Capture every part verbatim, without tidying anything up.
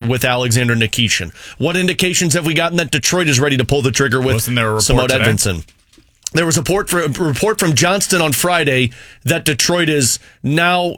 with Alexander Nikishin? What indications have we gotten that Detroit is ready to pull the trigger with Simone Edvinsson? There was a report, for, a report from Johnston on Friday that Detroit is now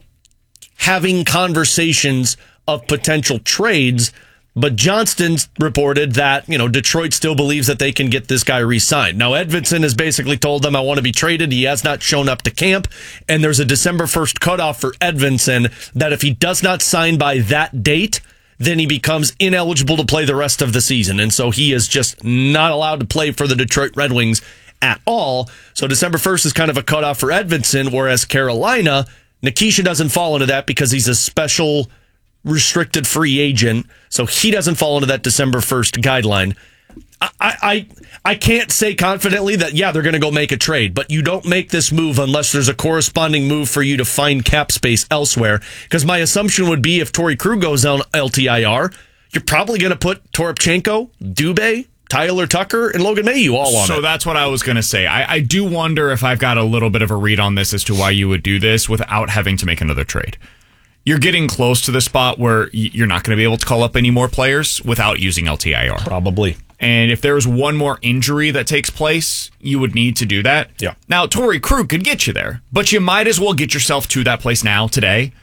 having conversations of potential trades, but Johnston reported that, you know, Detroit still believes that they can get this guy re-signed. Now, Edvinsson has basically told them, I want to be traded. He has not shown up to camp, and there's a December first cutoff for Edvinsson that if he does not sign by that date, then he becomes ineligible to play the rest of the season. And so he is just not allowed to play for the Detroit Red Wings at all. So December first is kind of a cutoff for Edvinsson, whereas Carolina, Nikisha doesn't fall into that because he's a special restricted free agent, so he doesn't fall into that December first guideline. I I, I can't say confidently that, yeah, they're going to go make a trade, but you don't make this move unless there's a corresponding move for you to find cap space elsewhere, because my assumption would be if Torrey Krug goes on L T I R, you're probably going to put Toropchenko, Dubé, Tyler Tucker, and Logan Mailloux all on so it. So that's what I was going to say. I, I do wonder if I've got a little bit of a read on this as to why you would do this without having to make another trade. You're getting close to the spot where you're not going to be able to call up any more players without using L T I R. Probably. And if there's one more injury that takes place, you would need to do that. Yeah. Now, Torrey Krug could get you there, but you might as well get yourself to that place now, today,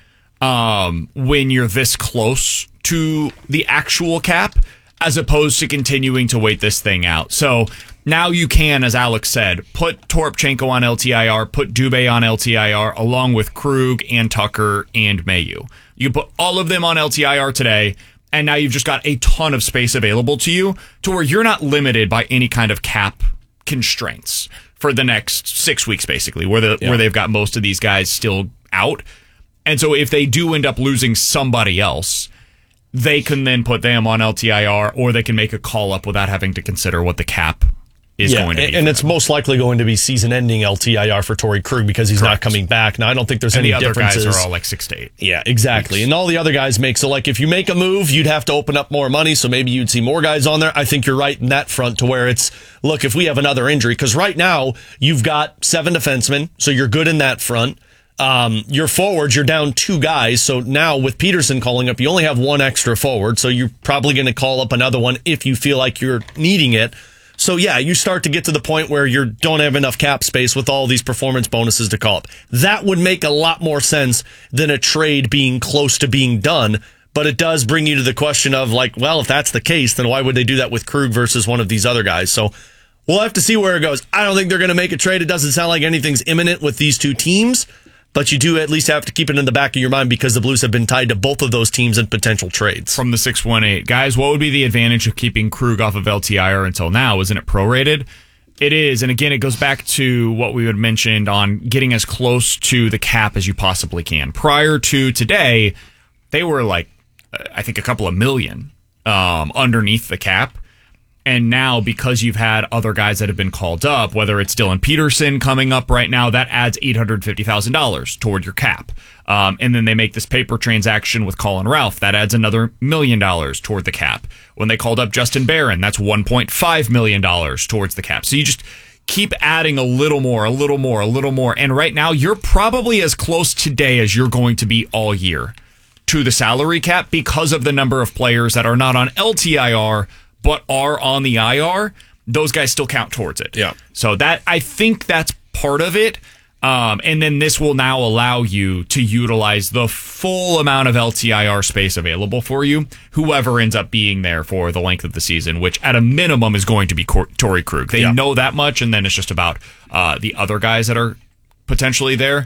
um, when you're this close to the actual cap, as opposed to continuing to wait this thing out. So now you can, as Alex said, put Toropchenko on L T I R, put Dubé on L T I R, along with Krug and Tucker and Mailloux. You put all of them on L T I R today, and now you've just got a ton of space available to you to where you're not limited by any kind of cap constraints for the next six weeks, basically, where the yeah. where they've got most of these guys still out. And so if they do end up losing somebody else, they can then put them on L T I R, or they can make a call up without having to consider what the cap is yeah, going to be. And it's most likely going to be season-ending L T I R for Torrey Krug because he's Correct. not coming back. Now, I don't think there's and any the other differences. guys are all like six to eight. Yeah, exactly. Weeks. And all the other guys make, so like if you make a move, you'd have to open up more money, so maybe you'd see more guys on there. I think you're right in that front to where it's, look, if we have another injury, because right now you've got seven defensemen, so you're good in that front. Um, your forwards, you're down two guys. So now with Peterson calling up, you only have one extra forward. So you're probably going to call up another one if you feel like you're needing it. So yeah, you start to get to the point where you don't have enough cap space with all these performance bonuses to call up. That would make a lot more sense than a trade being close to being done. But it does bring you to the question of like, well, if that's the case, then why would they do that with Krug versus one of these other guys? So we'll have to see where it goes. I don't think they're going to make a trade. It doesn't sound like anything's imminent with these two teams. But you do at least have to keep it in the back of your mind because the Blues have been tied to both of those teams in potential trades. From the six one eight. Guys, what would be the advantage of keeping Krug off of L T I R until now? Isn't it prorated? It is. And again, it goes back to what we had mentioned on getting as close to the cap as you possibly can. Prior to today, they were like, I think, a couple of million um, underneath the cap. And now, because you've had other guys that have been called up, whether it's Dylan Peterson coming up right now, that adds eight hundred fifty thousand dollars toward your cap. Um, and then they make this paper transaction with Colin Ralph. That adds another million dollars toward the cap. When they called up Justin Barron, that's one point five million dollars towards the cap. So you just keep adding a little more, a little more, a little more. And right now, you're probably as close today as you're going to be all year to the salary cap because of the number of players that are not on L T I R but are on the I R. Those guys still count towards it. Yeah. So that, I think that's part of it. Um, and then this will now allow you to utilize the full amount of L T I R space available for you, whoever ends up being there for the length of the season, which at a minimum is going to be Cor- Torrey Krug. They yeah. know that much, and then it's just about uh, the other guys that are potentially there.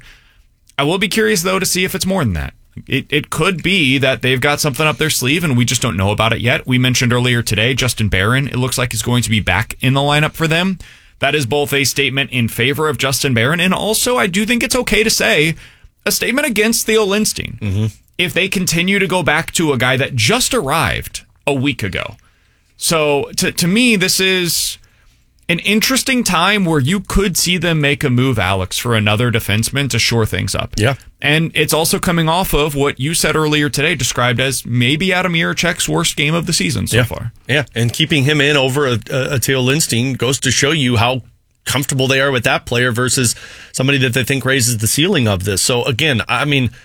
I will be curious, though, to see if it's more than that. It it could be that they've got something up their sleeve and we just don't know about it yet. We mentioned earlier today, Justin Barron, it looks like is going to be back in the lineup for them. That is both a statement in favor of Justin Barron and also, I do think it's okay to say, a statement against Theo Lindstein. Mm-hmm. If they continue to go back to a guy that just arrived a week ago. So to to me, this is an interesting time where you could see them make a move, Alex, for another defenseman to shore things up. Yeah. And it's also coming off of what you said earlier today, described as maybe Adam Jiricek's worst game of the season so yeah. far. Yeah, and keeping him in over a, a, a Theo Lindstein goes to show you how comfortable they are with that player versus somebody that they think raises the ceiling of this. So again, I mean,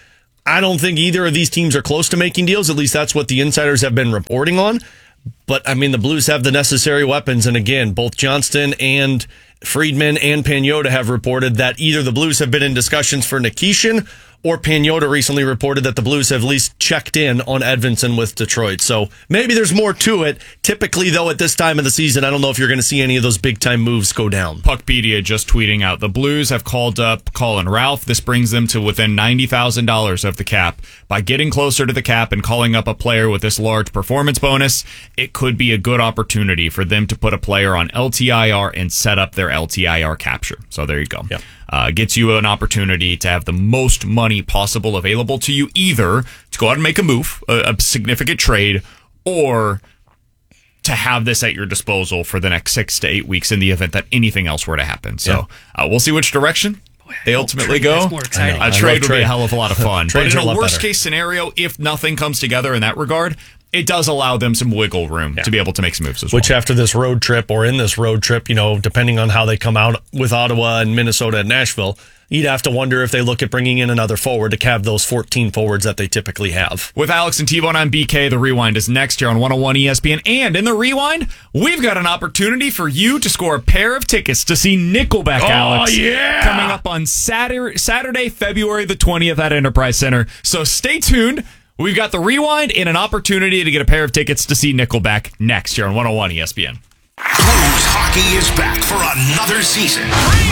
I don't think either of these teams are close to making deals. At least that's what the insiders have been reporting on. But, I mean, the Blues have the necessary weapons. And, again, both Johnston and Friedman and Pagnotta have reported that either the Blues have been in discussions for Nikishin, or Pagnotta recently reported that the Blues have at least checked in on Edvinsson with Detroit. So maybe there's more to it. Typically, though, at this time of the season, I don't know if you're going to see any of those big-time moves go down. Puckpedia just tweeting out, the Blues have called up Colin Ralph. This brings them to within ninety thousand dollars of the cap. By getting closer to the cap and calling up a player with this large performance bonus, it could be a good opportunity for them to put a player on L T I R and set up their L T I R capture. So there you go. Yep. Uh, gets you an opportunity to have the most money possible available to you, either to go out and make a move, a, a significant trade, or to have this at your disposal for the next six to eight weeks in the event that anything else were to happen. So yeah. uh, we'll see which direction Boy, they ultimately go. That's more exciting. A trade would be a hell of a lot of fun. But in a, a worst better. case scenario, if nothing comes together in that regard, it does allow them some wiggle room yeah. to be able to make some moves as Which well. Which after this road trip or in this road trip, you know, depending on how they come out with Ottawa and Minnesota and Nashville, you'd have to wonder if they look at bringing in another forward to have those fourteen forwards that they typically have. With Alex and T-Bone, I'm B K. The Rewind is next here on one oh one E S P N. And in the Rewind, we've got an opportunity for you to score a pair of tickets to see Nickelback, oh, Alex. yeah! Coming up on Saturday, Saturday, February the twentieth at Enterprise Center. So stay tuned. We've got the Rewind and an opportunity to get a pair of tickets to see Nickelback next year on one oh one E S P N. Blues hockey is back for another season.